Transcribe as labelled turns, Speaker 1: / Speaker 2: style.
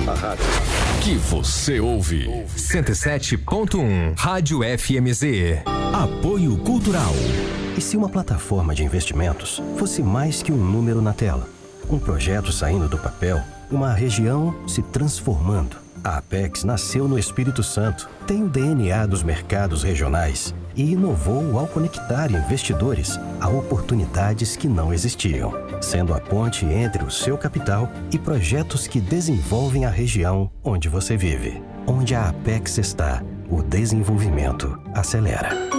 Speaker 1: que você ouve.
Speaker 2: 107.1 Rádio FMZ.
Speaker 3: Apoio Cultural.
Speaker 4: E se uma plataforma de investimentos fosse mais que um número na tela? Um projeto saindo do papel, uma região se transformando. A Apex nasceu no Espírito Santo, tem o DNA dos mercados regionais e inovou ao conectar investidores a oportunidades que não existiam, sendo a ponte entre o seu capital e projetos que desenvolvem a região onde você vive. Onde a Apex está, o desenvolvimento acelera.